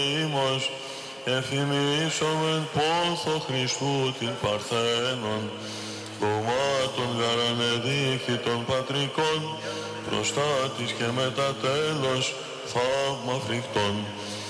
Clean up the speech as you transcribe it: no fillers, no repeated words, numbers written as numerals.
ημός, εθυμίσομεν πόθο Χριστού την Παρθένον, κομμάτων γαρανεδείχθη των πατρικών, προστάτης και μετά τέλος θαύμα φρικτών.